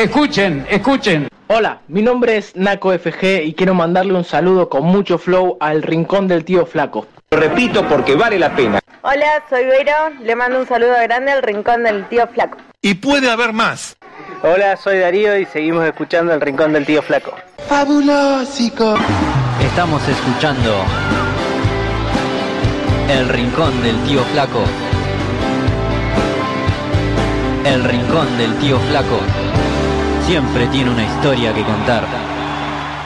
Escuchen, escuchen. Hola, mi nombre es Naco FG y quiero mandarle un saludo con mucho flow al Rincón del Tío Flaco. Lo repito porque vale la pena. Hola, soy Vero, le mando un saludo grande al Rincón del Tío Flaco. Y puede haber más. Hola, soy Darío y seguimos escuchando el Rincón del Tío Flaco. Fabulósico. Estamos escuchando el Rincón del Tío Flaco. El Rincón del Tío Flaco siempre tiene una historia que contar.